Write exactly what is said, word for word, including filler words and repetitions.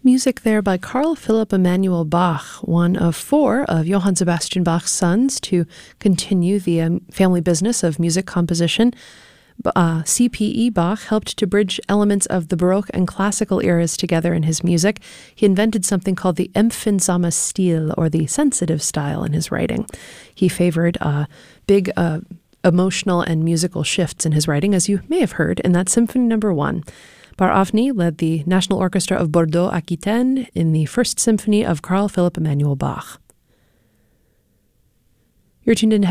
Music there by Carl Philipp Emanuel Bach, one of four of Johann Sebastian Bach's sons to continue the um, family business of music composition. Uh, C P E Bach helped to bridge elements of the Baroque and classical eras together in his music. He invented something called the empfindsame Stil, or the sensitive style, in his writing. He favored uh, big uh, emotional and musical shifts in his writing, as you may have heard in that Symphony Number One. Bar Avni led the National Orchestra of Bordeaux-Aquitaine in the First Symphony of Carl Philipp Emanuel Bach. You're tuned in